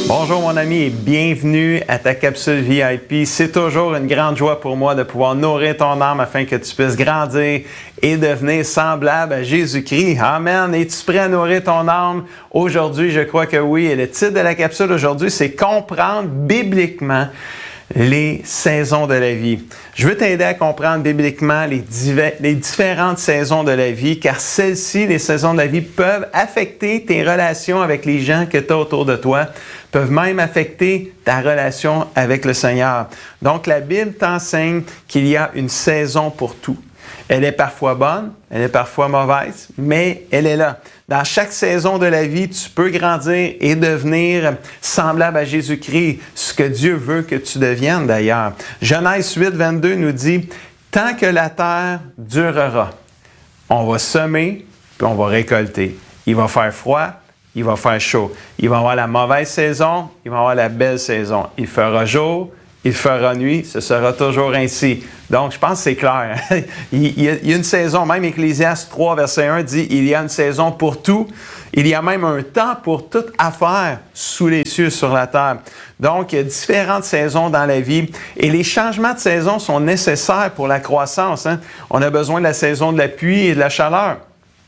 Bonjour mon ami et bienvenue à ta capsule VIP. C'est toujours une grande joie pour moi de pouvoir nourrir ton âme afin que tu puisses grandir et devenir semblable à Jésus-Christ. Amen. Es-tu prêt à nourrir ton âme? Aujourd'hui, je crois que oui. Et le titre de la capsule aujourd'hui, c'est « Comprendre bibliquement les saisons de la vie ». Je veux t'aider à comprendre bibliquement les différentes saisons de la vie, car celles-ci, les saisons de la vie, peuvent affecter tes relations avec les gens que tu as autour de toi, peuvent même affecter ta relation avec le Seigneur. Donc, la Bible t'enseigne qu'il y a une saison pour tout. Elle est parfois bonne, elle est parfois mauvaise, mais elle est là. Dans chaque saison de la vie, tu peux grandir et devenir semblable à Jésus-Christ, ce que Dieu veut que tu deviennes d'ailleurs. Genèse 8, 22 nous dit « Tant que la terre durera, on va semer puis on va récolter. Il va faire froid, il va faire chaud. Il va y avoir la mauvaise saison, il va y avoir la belle saison. Il fera jour, il fera nuit, ce sera toujours ainsi. » Donc, je pense que c'est clair. Il y a une saison, même Ecclésiaste 3, verset 1 dit « Il y a une saison pour tout. Il y a même un temps pour toute affaire sous les cieux sur la terre. » Donc, il y a différentes saisons dans la vie et les changements de saison sont nécessaires pour la croissance. On a besoin de la saison de la pluie et de la chaleur.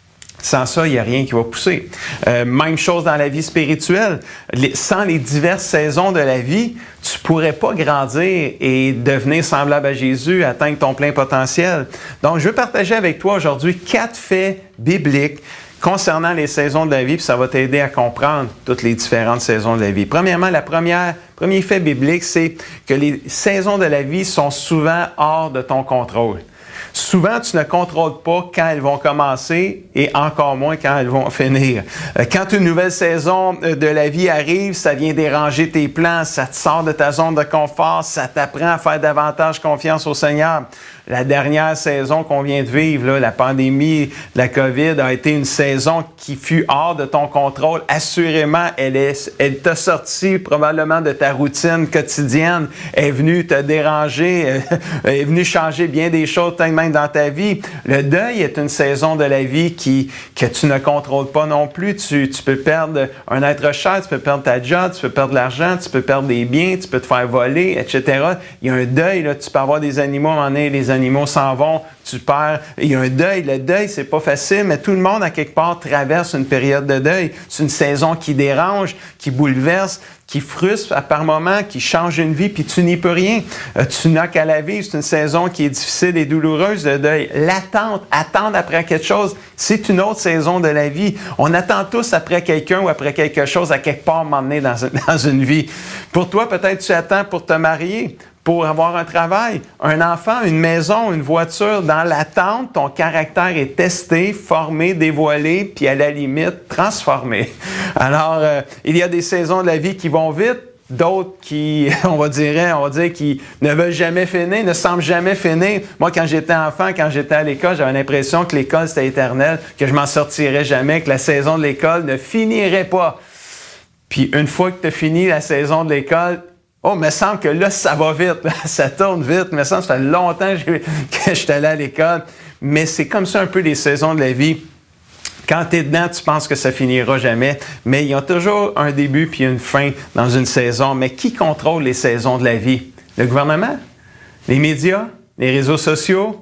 Sans ça, il n'y a rien qui va pousser. Même chose dans la vie spirituelle. Sans les diverses saisons de la vie, tu ne pourrais pas grandir et devenir semblable à Jésus, atteindre ton plein potentiel. Donc, je veux partager avec toi aujourd'hui 4 faits bibliques concernant les saisons de la vie, puis ça va t'aider à comprendre toutes les différentes saisons de la vie. Premièrement, premier fait biblique, c'est que les saisons de la vie sont souvent hors de ton contrôle. Souvent, tu ne contrôles pas quand elles vont commencer et encore moins quand elles vont finir. Quand une nouvelle saison de la vie arrive, ça vient déranger tes plans, ça te sort de ta zone de confort, ça t'apprend à faire davantage confiance au Seigneur. La dernière saison qu'on vient de vivre, là, la pandémie, la COVID, a été une saison qui fut hors de ton contrôle. Assurément, elle t'a sorti probablement de ta routine quotidienne, est venue te déranger, est venue changer bien des choses, peut-être même dans ta vie. Le deuil est une saison de la vie que tu ne contrôles pas non plus. Tu peux perdre un être cher, tu peux perdre ta job, tu peux perdre de l'argent, tu peux perdre des biens, tu peux te faire voler, etc. Il y a un deuil, là, tu peux avoir des animaux, à un moment donné, les animaux s'en vont, tu perds. Il y a un deuil. Le deuil, c'est pas facile, mais tout le monde, à quelque part, traverse une période de deuil. C'est une saison qui dérange, qui bouleverse, qui frustre par moments, qui change une vie, puis tu n'y peux rien. Tu n'as qu'à la vivre. C'est une saison qui est difficile et douloureuse, le deuil. L'attente, attendre après quelque chose, c'est une autre saison de la vie. On attend tous après quelqu'un ou après quelque chose, à quelque part, m'emmener dans une vie. Pour toi, peut-être tu attends pour te marier, pour avoir un travail, un enfant, une maison, une voiture. Dans l'attente, ton caractère est testé, formé, dévoilé, puis à la limite, transformé. Alors, il y a des saisons de la vie qui vont vite, d'autres qui, on va dire, qui ne veulent jamais finir, ne semblent jamais finir. Moi, quand j'étais enfant, quand j'étais à l'école, j'avais l'impression que l'école, c'était éternel, que je m'en sortirais jamais, que la saison de l'école ne finirait pas. Puis, une fois que tu as fini la saison de l'école, oh, il me semble que là, ça va vite, là, ça tourne vite. Il me semble que ça fait longtemps que je suis allé à l'école. Mais c'est comme ça un peu les saisons de la vie. Quand tu es dedans, tu penses que ça finira jamais. Mais il y a toujours un début puis une fin dans une saison. Mais qui contrôle les saisons de la vie? Le gouvernement? Les médias? Les réseaux sociaux?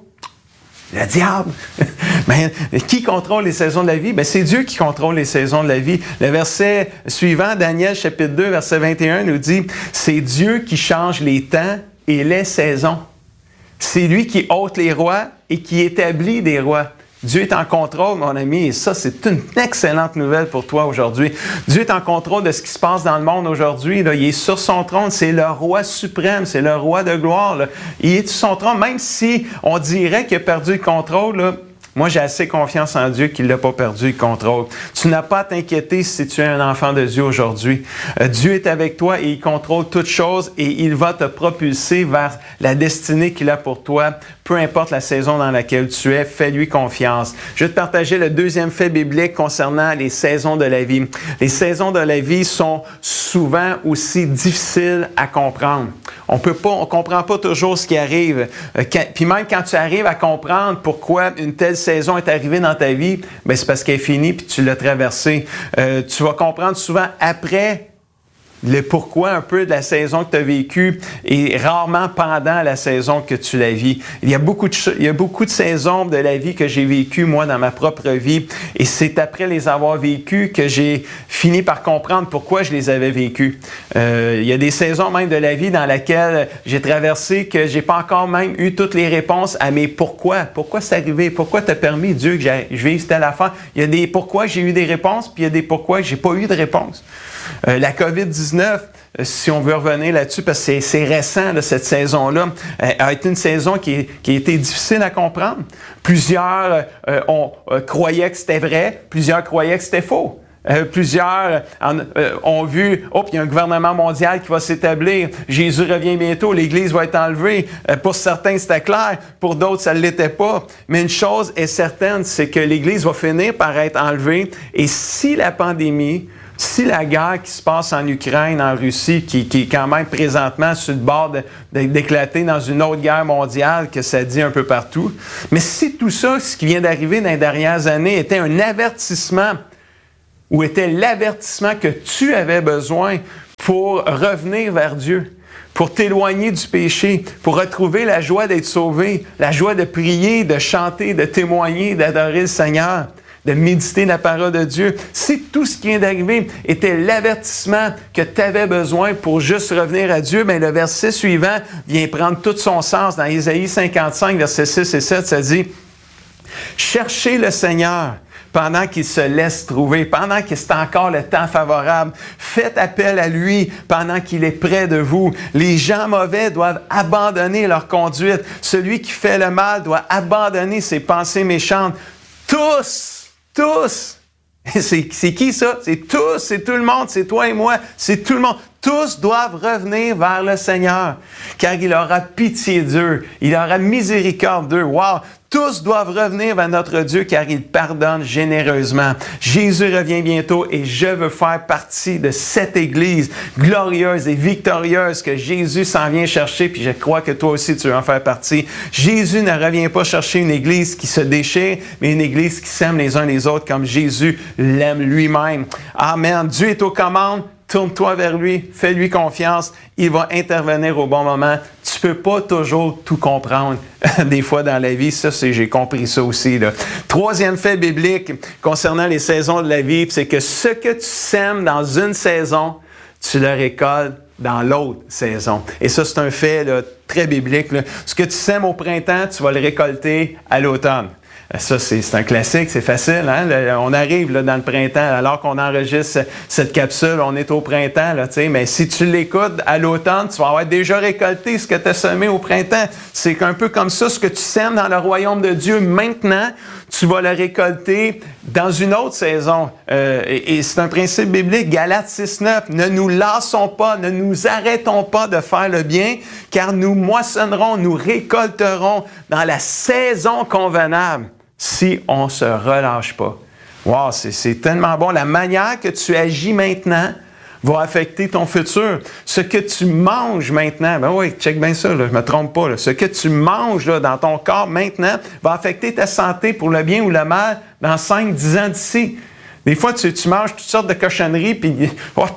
Le diable! Mais qui contrôle les saisons de la vie? C'est Dieu qui contrôle les saisons de la vie. Le verset suivant, Daniel chapitre 2, verset 21, nous dit « C'est Dieu qui change les temps et les saisons. C'est lui qui ôte les rois et qui établit des rois. » Dieu est en contrôle, mon ami, et ça, c'est une excellente nouvelle pour toi aujourd'hui. Dieu est en contrôle de ce qui se passe dans le monde aujourd'hui. Là. Il est sur son trône, c'est le roi suprême, c'est le roi de gloire. Là. Il est sur son trône, même si on dirait qu'il a perdu le contrôle, là. Moi, j'ai assez confiance en Dieu qu'il n'a pas perdu le contrôle. Tu n'as pas à t'inquiéter si tu es un enfant de Dieu aujourd'hui. Dieu est avec toi et il contrôle toutes choses et il va te propulser vers la destinée qu'il a pour toi. Peu importe la saison dans laquelle tu es, fais-lui confiance. Je vais te partager le deuxième fait biblique concernant les saisons de la vie. Les saisons de la vie sont souvent aussi difficiles à comprendre. On comprend pas toujours ce qui arrive. Puis même quand tu arrives à comprendre pourquoi une telle saison est arrivée dans ta vie, c'est parce qu'elle est finie puis tu l'as traversée. Tu vas comprendre souvent après le pourquoi un peu de la saison que tu as vécue et rarement pendant la saison que tu la vis. Il y a beaucoup de saisons de la vie que j'ai vécues, moi, dans ma propre vie. Et c'est après les avoir vécues que j'ai fini par comprendre pourquoi je les avais vécues. Il y a des saisons même de la vie dans lesquelles j'ai traversé que j'ai pas encore même eu toutes les réponses à mes pourquoi. Pourquoi c'est arrivé? Pourquoi t'as permis, Dieu, que je vive telle affaire? Il y a des pourquoi j'ai eu des réponses, puis il y a des pourquoi j'ai pas eu de réponse. La COVID-19, si on veut revenir là-dessus, parce que c'est récent, là, cette saison-là, a été une saison qui a été difficile à comprendre. Plusieurs croyaient que c'était vrai, plusieurs croyaient que c'était faux. Plusieurs ont vu, il y a un gouvernement mondial qui va s'établir, Jésus revient bientôt, l'Église va être enlevée. Pour certains, c'était clair, pour d'autres, ça ne l'était pas. Mais une chose est certaine, c'est que l'Église va finir par être enlevée. Et si la pandémie, si la guerre qui se passe en Ukraine, en Russie, qui est quand même présentement sur le bord d'éclater dans une autre guerre mondiale, que ça dit un peu partout, mais si tout ça, ce qui vient d'arriver dans les dernières années, était un avertissement, ou était l'avertissement que tu avais besoin pour revenir vers Dieu, pour t'éloigner du péché, pour retrouver la joie d'être sauvé, la joie de prier, de chanter, de témoigner, d'adorer le Seigneur, de méditer la parole de Dieu. Si tout ce qui vient d'arriver était l'avertissement que tu avais besoin pour juste revenir à Dieu, bien, le verset suivant vient prendre tout son sens. Dans Ésaïe 55, versets 6 et 7, ça dit « Cherchez le Seigneur pendant qu'il se laisse trouver, pendant que c'est encore le temps favorable. Faites appel à lui pendant qu'il est près de vous. Les gens mauvais doivent abandonner leur conduite. Celui qui fait le mal doit abandonner ses pensées méchantes. Tous! C'est qui ça? C'est tous, c'est tout le monde, c'est toi et moi, c'est tout le monde. Tous doivent revenir vers le Seigneur, car il aura pitié d'eux, il aura miséricorde d'eux. Wow! Tous doivent revenir vers notre Dieu, car il pardonne généreusement. Jésus revient bientôt et je veux faire partie de cette Église glorieuse et victorieuse que Jésus s'en vient chercher, puis je crois que toi aussi tu veux en faire partie. Jésus ne revient pas chercher une Église qui se déchire, mais une Église qui s'aime les uns les autres comme Jésus l'aime lui-même. Amen. Dieu est aux commandes. Tourne-toi vers lui, fais-lui confiance, il va intervenir au bon moment. Tu peux pas toujours tout comprendre. Des fois dans la vie, j'ai compris ça aussi, là. Troisième fait biblique concernant les saisons de la vie, c'est que ce que tu sèmes dans une saison, tu le récoltes dans l'autre saison. Et ça, c'est un fait là, très biblique, là. Ce que tu sèmes au printemps, tu vas le récolter à l'automne. Ça, c'est un classique, c'est facile. Hein? On arrive là, dans le printemps, alors qu'on enregistre cette capsule, on est au printemps. Là, mais si tu l'écoutes à l'automne, tu vas avoir déjà récolté ce que tu as semé au printemps. C'est un peu comme ça, ce que tu sèmes dans le royaume de Dieu maintenant, tu vas le récolter dans une autre saison. Et c'est un principe biblique, Galates 6,9. Ne nous lassons pas, ne nous arrêtons pas de faire le bien, car nous moissonnerons, nous récolterons dans la saison convenable si on ne se relâche pas. Wow, c'est tellement bon. La manière que tu agis maintenant va affecter ton futur. Ce que tu manges maintenant, ben oui, check bien ça, là, je ne me trompe pas. Là. Ce que tu manges là, dans ton corps maintenant va affecter ta santé pour le bien ou le mal dans 5-10 ans d'ici. Des fois, tu manges toutes sortes de cochonneries, puis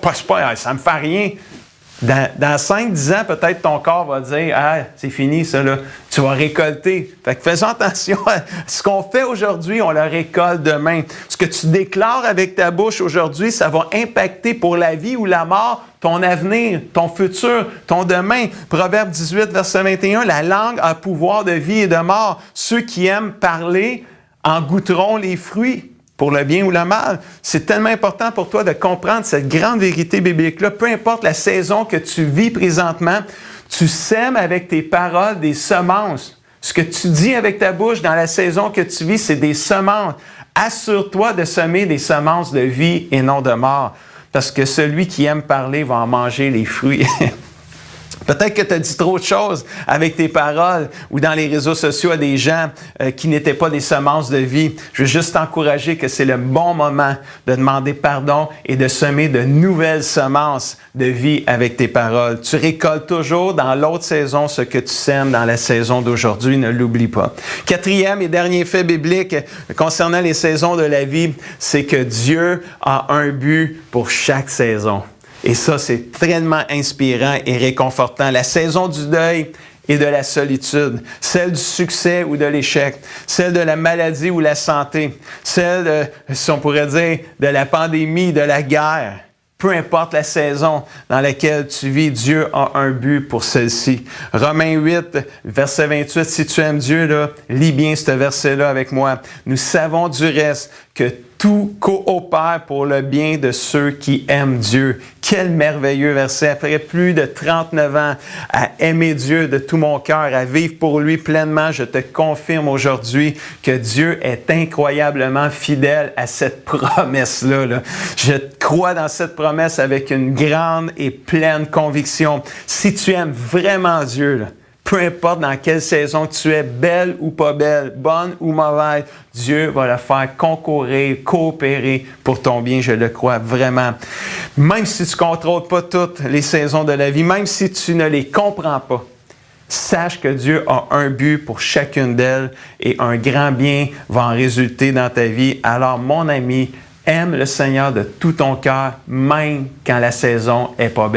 ça me fait rien. Dans 5-10 ans, peut-être ton corps va dire « Ah, c'est fini ça, là. Tu vas récolter. » Fait que faisons attention à ce qu'on fait aujourd'hui, on le récolte demain. Ce que tu déclares avec ta bouche aujourd'hui, ça va impacter pour la vie ou la mort ton avenir, ton futur, ton demain. Proverbe 18, verset 21, « La langue a pouvoir de vie et de mort. Ceux qui aiment parler en goûteront les fruits. » Pour le bien ou le mal. C'est tellement important pour toi de comprendre cette grande vérité biblique-là. Peu importe la saison que tu vis présentement, tu sèmes avec tes paroles des semences. Ce que tu dis avec ta bouche dans la saison que tu vis, c'est des semences. Assure-toi de semer des semences de vie et non de mort. Parce que celui qui aime parler va en manger les fruits. Peut-être que tu as dit trop de choses avec tes paroles ou dans les réseaux sociaux à des gens qui n'étaient pas des semences de vie. Je veux juste t'encourager que c'est le bon moment de demander pardon et de semer de nouvelles semences de vie avec tes paroles. Tu récoltes toujours dans l'autre saison ce que tu sèmes dans la saison d'aujourd'hui, ne l'oublie pas. Quatrième et dernier fait biblique concernant les saisons de la vie, c'est que Dieu a un but pour chaque saison. Et ça, c'est tellement inspirant et réconfortant. La saison du deuil et de la solitude, celle du succès ou de l'échec, celle de la maladie ou la santé, celle, si on pourrait dire, de la pandémie, de la guerre. Peu importe la saison dans laquelle tu vis, Dieu a un but pour celle-ci. Romains 8, verset 28, si tu aimes Dieu, là, lis bien ce verset-là avec moi. Nous savons du reste que tout coopère pour le bien de ceux qui aiment Dieu. Quel merveilleux verset. Après plus de 39 ans à aimer Dieu de tout mon cœur, à vivre pour lui pleinement, je te confirme aujourd'hui que Dieu est incroyablement fidèle à cette promesse-là. Là. Je crois dans cette promesse avec une grande et pleine conviction. Si tu aimes vraiment Dieu, là, peu importe dans quelle saison tu es, belle ou pas belle, bonne ou mauvaise, Dieu va le faire concourir, coopérer pour ton bien, je le crois vraiment. Même si tu ne contrôles pas toutes les saisons de la vie, même si tu ne les comprends pas, sache que Dieu a un but pour chacune d'elles et un grand bien va en résulter dans ta vie. Alors, mon ami, aime le Seigneur de tout ton cœur, même quand la saison n'est pas belle.